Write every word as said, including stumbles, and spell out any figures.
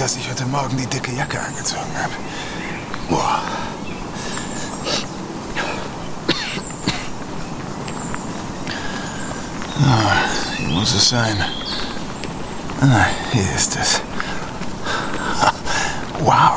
dass ich heute Morgen die dicke Jacke angezogen habe. Boah. Ah, hier muss es sein. Ah, hier ist es. Wow.